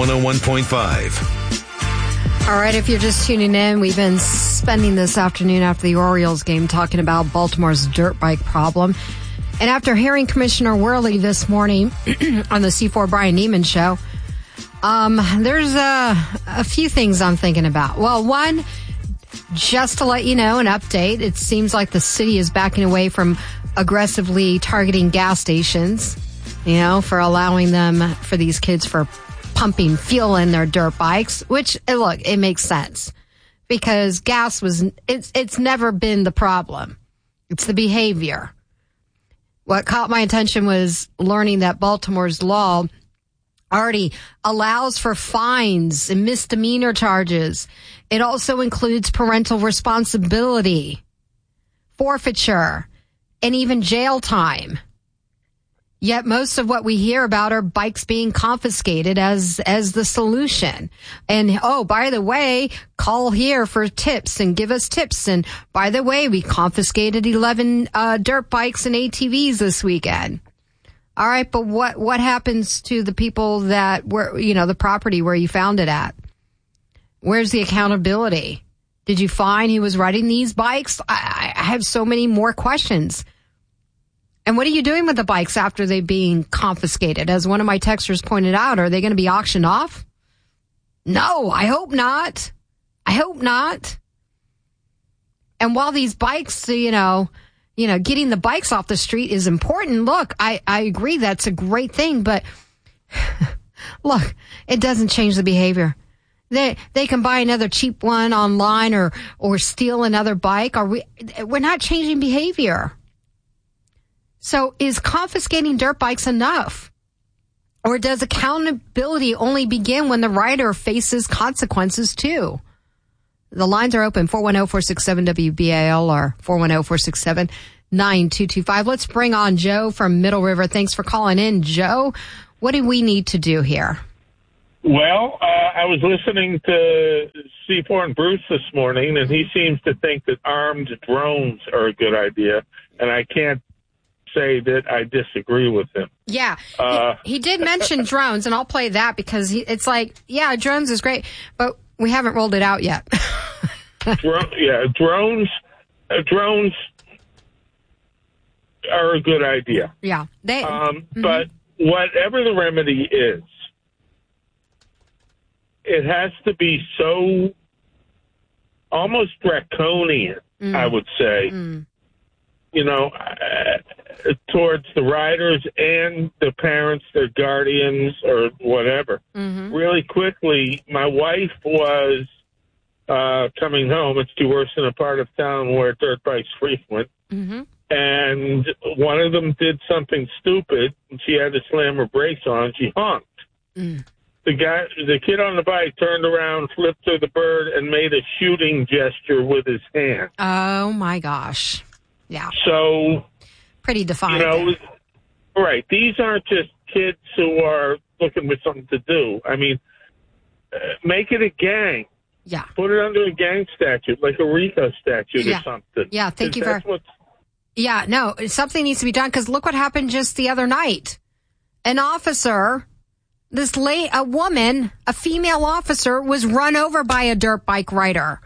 101.5. All right, if you're just tuning in, we've been spending this afternoon after the Orioles game talking about Baltimore's dirt bike problem. And after hearing Commissioner Worley this morning on the C4 Brian Neiman show, there's a few things I'm thinking about. Well, one, just to let you know, an update, it seems like the city is backing away from aggressively targeting gas stations, for allowing them, for these kids, for pumping fuel in their dirt bikes, which, look, it makes sense because gas it's never been the problem. It's the behavior. What caught my attention was learning that Baltimore's law already allows for fines and misdemeanor charges. It also includes parental responsibility, forfeiture, and even jail time. Yet most of what we hear about are bikes being confiscated as the solution. And, oh, by the way, call here for tips and give us tips. And by the way, we confiscated 11 dirt bikes and ATVs this weekend. All right, but what happens to the people that were, the property where you found it at? Where's the accountability? Did you find he was riding these bikes? I have so many more questions. And what are you doing with the bikes after they're being confiscated? As one of my texters pointed out, are they going to be auctioned off? No, I hope not. I hope not. And while these bikes, getting the bikes off the street is important. Look, I agree that's a great thing, but look, it doesn't change the behavior. They can buy another cheap one online or steal another bike. We're not changing behavior. So is confiscating dirt bikes enough? Or does accountability only begin when the rider faces consequences too? The lines are open, 410-467-WBAL or 410-467-9225. Let's bring on Joe from Middle River. Thanks for calling in, Joe. What do we need to do here? Well, I was listening to C4 and Bruce this morning, and he seems to think that armed drones are a good idea, and I can't say that I disagree with him. Yeah, he did mention drones, and I'll play that because it's like, yeah, drones is great, but we haven't rolled it out yet. Drones are a good idea. Yeah, but whatever the remedy is, it has to be so almost draconian, I would say, towards the riders and the parents, their guardians, or whatever. Really quickly, my wife was coming home. It's worse in a part of town where dirt bikes frequent. And one of them did something stupid, and she had to slam her brakes on. She honked. The kid on the bike turned around, flipped to the bird, and made a shooting gesture with his hand. Oh, my gosh. Yeah. So, pretty defiant. Right. These aren't just kids who are looking for something to do. I mean, make it a gang. Yeah. Put it under a gang statute, like a RICO statute or something. Yeah, thank you very much. Yeah, no, something needs to be done because look what happened just the other night. An officer, a woman, a female officer, was run over by a dirt bike rider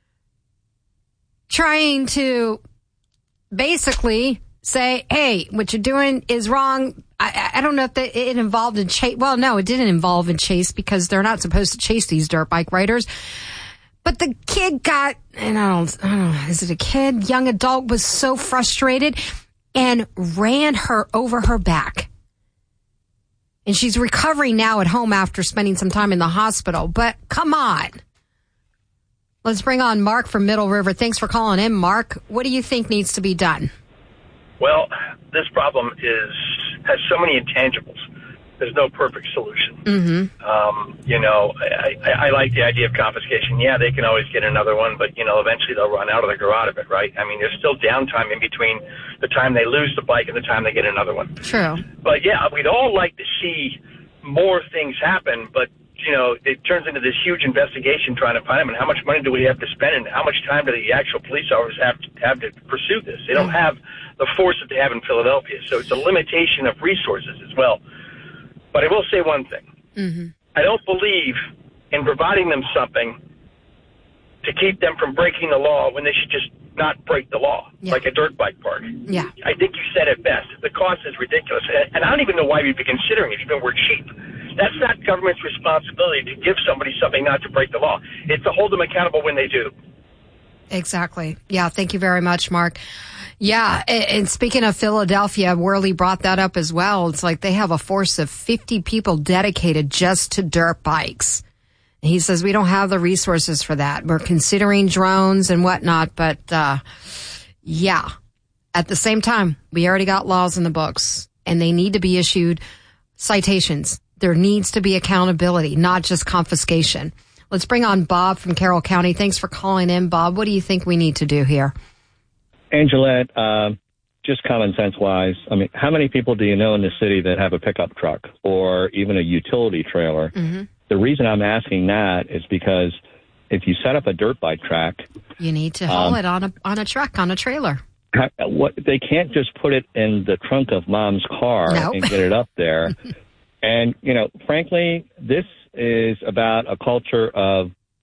trying to basically say, hey, what you're doing is wrong. I don't know if it involved in chase. Well, no, it didn't involve in chase because they're not supposed to chase these dirt bike riders. But the kid got, and I don't know, is it a kid? Young adult was so frustrated and ran her over her back. And she's recovering now at home after spending some time in the hospital. But come on. Let's bring on Mark from Middle River. Thanks for calling in, Mark. What do you think needs to be done? Well, this problem has so many intangibles. There's no perfect solution. I like the idea of confiscation. Yeah, they can always get another one, but, eventually they'll run out or they'll grow out of it, right? I mean, there's still downtime in between the time they lose the bike and the time they get another one. True. But, yeah, we'd all like to see more things happen, but, it turns into this huge investigation trying to find them, and how much money do we have to spend, and how much time do the actual police officers have to pursue this? They don't have the force that they have in Philadelphia, so it's a limitation of resources as well. But I will say one thing. I don't believe in providing them something to keep them from breaking the law when they should just not break the law, like a dirt bike park. Yeah. I think you said it best. The cost is ridiculous. And I don't even know why we'd be considering it, even we're cheap. That's not government's responsibility to give somebody something not to break the law. It's to hold them accountable when they do. Exactly. Yeah, thank you very much, Mark. Yeah, and speaking of Philadelphia, Worley brought that up as well. It's like they have a force of 50 people dedicated just to dirt bikes. And he says we don't have the resources for that. We're considering drones and whatnot, but yeah. At the same time, we already got laws in the books, and they need to be issued citations. There needs to be accountability, not just confiscation. Let's bring on Bob from Carroll County. Thanks for calling in, Bob. What do you think we need to do here? Angelette, just common sense wise, I mean, how many people do you know in the city that have a pickup truck or even a utility trailer? The reason I'm asking that is because if you set up a dirt bike track, you need to haul it on a truck, on a trailer. They can't just put it in the trunk of mom's car and get it up there. And, frankly, this is about a culture of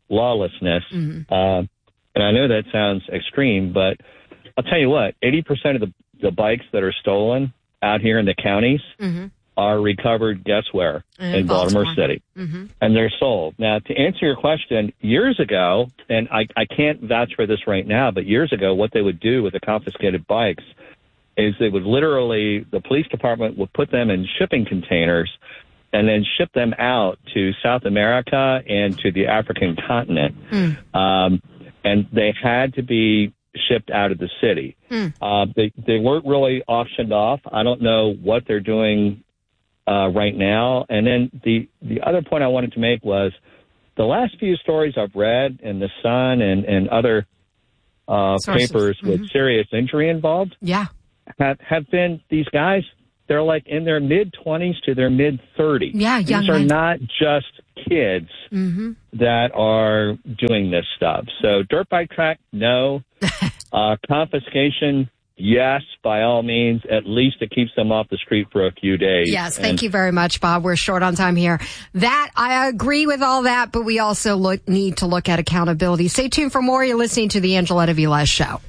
lawlessness. And I know that sounds extreme, but I'll tell you what, 80% of the bikes that are stolen out here in the counties are recovered, guess where? In Baltimore City. And they're sold. Now, to answer your question, years ago, and I can't vouch for this right now, but years ago, what they would do with the confiscated bikes is they would literally, the police department would put them in shipping containers and then ship them out to South America and to the African continent. And they had to be shipped out of the city. They weren't really auctioned off. I don't know what they're doing right now. And then the other point I wanted to make was the last few stories I've read in the Sun and other papers with serious injury involved have been these guys, they're like in their mid-20s to their mid-30s. Yeah, young These are men. not just kids that are doing this stuff. So dirt bike track, no. Confiscation, yes, by all means. At least it keeps them off the street for a few days. Yes, thank you very much, Bob. We're short on time here. That, I agree with all that, but we also need to look at accountability. Stay tuned for more. You're listening to the Angeletta Vilez Show.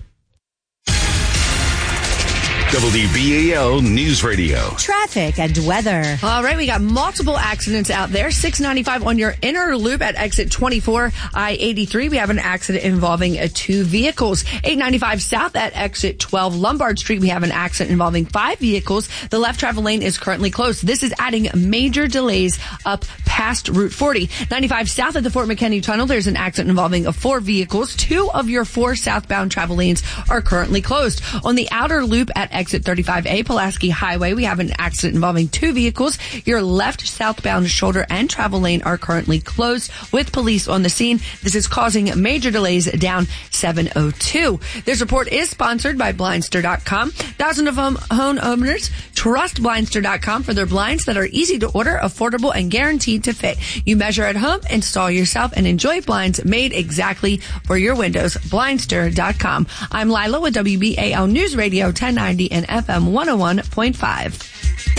WBAL News Radio. Traffic and weather. All right, we got multiple accidents out there. 695 on your inner loop at exit 24, I-83. We have an accident involving two vehicles. 895 south at exit 12 Lombard Street. We have an accident involving 5 vehicles. The left travel lane is currently closed. This is adding major delays up past Route 40. 95 south at the Fort McHenry Tunnel. There's an accident involving 4 vehicles. 2 of your 4 southbound travel lanes are currently closed. On the outer loop at exit 35A Pulaski Highway, we have an accident involving 2 vehicles. Your left southbound shoulder and travel lane are currently closed with police on the scene. This is causing major delays down 702. This report is sponsored by Blindster.com. Thousands of homeowners trust Blindster.com for their blinds that are easy to order, affordable, and guaranteed to fit. You measure at home, install yourself, and enjoy blinds made exactly for your windows. Blindster.com. I'm Lila with WBAL News Radio 1090 and FM 101.5.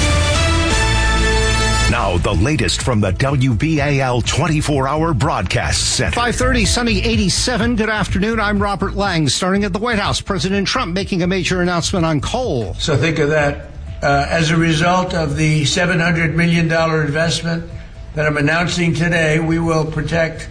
Now, the latest from the WBAL 24-hour broadcast center. 5:30, sunny 87. Good afternoon. I'm Robert Lang. Starting at the White House, President Trump making a major announcement on coal. So think of that. As a result of the $700 million investment that I'm announcing today, we will protect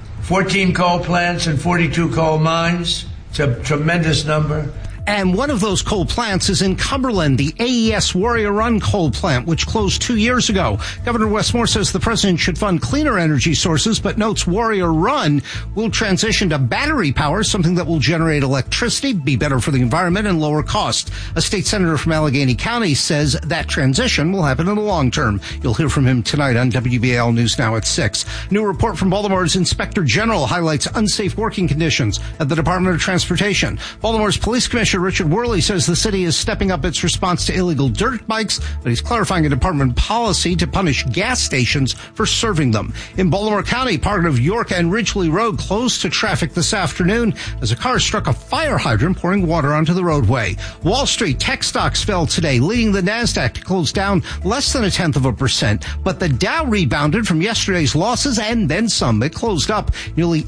14 coal plants and 42 coal mines. It's a tremendous number. And one of those coal plants is in Cumberland, the AES Warrior Run coal plant, which closed 2 years ago. Governor Wes Moore says the president should fund cleaner energy sources, but notes Warrior Run will transition to battery power, something that will generate electricity, be better for the environment, and lower cost. A state senator from Allegheny County says that transition will happen in the long term. You'll hear from him tonight on WBAL News Now at 6. New report from Baltimore's Inspector General highlights unsafe working conditions at the Department of Transportation. Baltimore's Police Commissioner Richard Worley says the city is stepping up its response to illegal dirt bikes, but he's clarifying a department policy to punish gas stations for serving them. In Baltimore County, part of York and Ridgely Road closed to traffic this afternoon as a car struck a fire hydrant pouring water onto the roadway. Wall Street tech stocks fell today, leading the NASDAQ to close down less than 0.1%, but the Dow rebounded from yesterday's losses and then some. It closed up nearly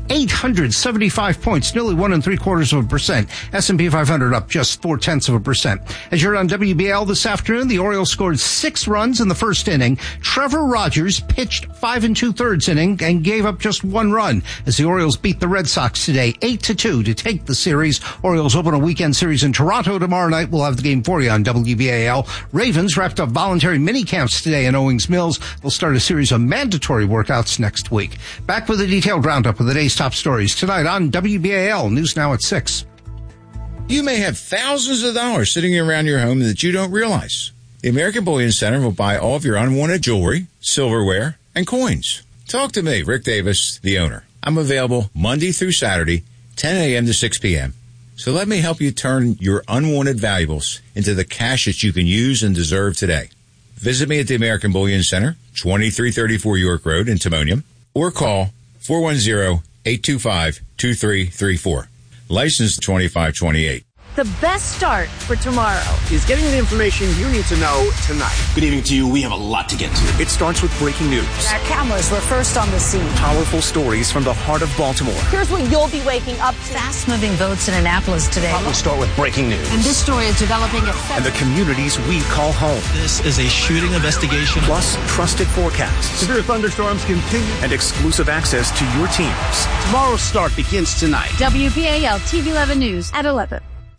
875 points, nearly 1 3/4%. S&P 500 up just 0.4%. As you're on WBL this afternoon, the Orioles scored 6 runs in the first inning. Trevor Rogers pitched 5 2/3 inning and gave up just 1 run as the Orioles beat the Red Sox today 8-2 to take the series. Orioles open a weekend series in Toronto tomorrow night. We'll have the game for you on WBAL. Ravens wrapped up voluntary mini camps today in Owings Mills. They'll start a series of mandatory workouts next week. Back with a detailed roundup of the day's top stories tonight on WBAL News Now at 6. You may have thousands of dollars sitting around your home that you don't realize. The American Bullion Center will buy all of your unwanted jewelry, silverware, and coins. Talk to me, Rick Davis, the owner. I'm available Monday through Saturday, 10 a.m. to 6 p.m. So let me help you turn your unwanted valuables into the cash that you can use and deserve today. Visit me at the American Bullion Center, 2334 York Road in Timonium, or call 410-825-2334. License 2528. The best start for tomorrow is getting the information you need to know tonight. Good evening to you. We have a lot to get to. It starts with breaking news. Our cameras were first on the scene. Powerful stories from the heart of Baltimore. Here's what you'll be waking up to. Fast-moving votes in Annapolis today. We'll start with breaking news. And this story is developing at 7. And the communities we call home. This is a shooting investigation. Plus, trusted forecasts. Severe thunderstorms continue. And exclusive access to your teams. Tomorrow's start begins tonight. WBAL TV 11 News at 11.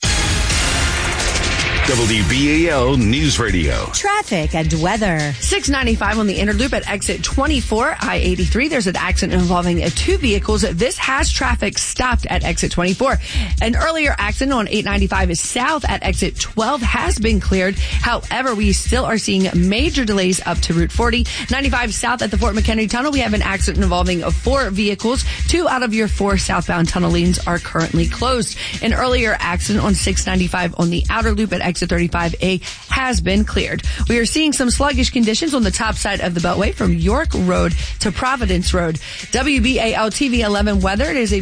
WBAL News Radio. Traffic and weather. 695 on the inner loop at exit 24, I-83. There's an accident involving two vehicles. This has traffic stopped at exit 24. An earlier accident on 895 is south at exit 12 has been cleared. However, we still are seeing major delays up to Route 40. 95 south at the Fort McHenry Tunnel, we have an accident involving 4 vehicles. 2 out of your 4 southbound tunnel lanes are currently closed. An earlier accident on 695 on the outer loop at exit 35A has been cleared. We are seeing some sluggish conditions on the top side of the Beltway from York Road to Providence Road. WBAL TV 11 weather. It is a